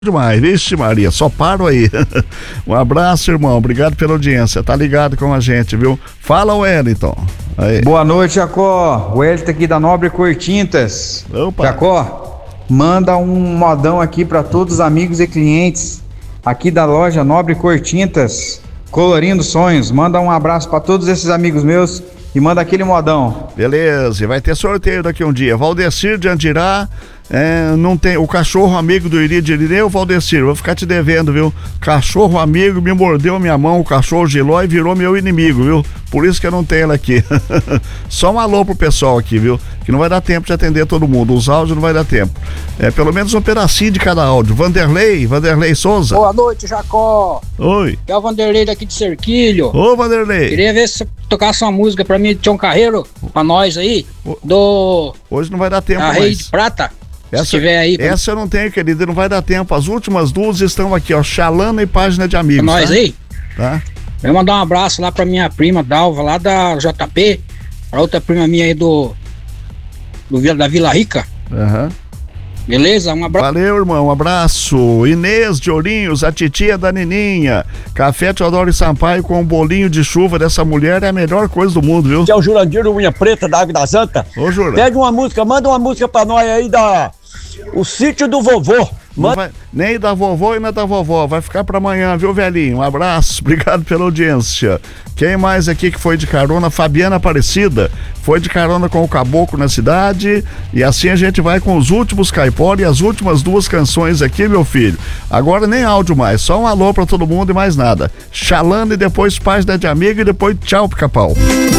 Demais, vixe Maria, só paro aí. Um abraço, irmão, obrigado pela audiência, tá ligado com a gente, viu? Fala, Wellington. Aí. Boa noite, Jacó. Wellington aqui da Nobre Cor Tintas. Opa. Jacó, manda um modão aqui para todos os amigos e clientes aqui da loja Nobre Cor Tintas, colorindo sonhos. Manda um abraço para todos esses amigos meus e manda aquele modão. Beleza, e vai ter sorteio daqui um dia. Valdecir de Andirá, não tem o cachorro amigo do Iri de Irineu, Valdecir, vou ficar te devendo, viu? Cachorro amigo me mordeu minha mão, o cachorro Giló, e virou meu inimigo, viu? Por isso que eu não tenho ela aqui. Só um alô pro pessoal aqui, viu? Que não vai dar tempo de atender todo mundo, os áudios não vai dar tempo. Pelo menos um pedacinho de cada áudio. Vanderlei Souza. Boa noite, Jacó. Oi. É o Vanderlei daqui de Cerquilho. Ô, Vanderlei. Queria ver se você tocasse uma música pra mim de Tião Carreiro, pra nós aí, Hoje não vai dar tempo a mais. Rei de Prata. Se tiver aí. Essa eu não tenho, querido, não vai dar tempo. As últimas duas estão aqui, ó, Xalana e Página de Amigos. Pra nós, tá? Aí. Tá. Eu mandar um abraço lá pra minha prima Dalva, lá da JP, pra outra prima minha aí da Vila Rica. Aham. Beleza? Um abraço. Valeu, irmão, um abraço. Inês de Ourinhos, a titia da Nininha. Café Teodoro e Sampaio com um bolinho de chuva dessa mulher é a melhor coisa do mundo, viu? Que é o Jurandir Unha Preta da Água da Santa. Ô, Jura. Pede uma música, manda uma música pra nós aí O Sítio do Vovô. Nem da vovó e nem da vovó, vai ficar pra amanhã, viu, velhinho? Um abraço, obrigado pela audiência. Quem mais aqui que foi de carona? Fabiana Aparecida, foi de carona com o Caboclo na cidade, e assim a gente vai com os últimos caipora e as últimas duas canções aqui, meu filho. Agora nem áudio mais, só um alô pra todo mundo e mais nada. Xalana e depois Página de Amigo e depois tchau, Pica-Pau.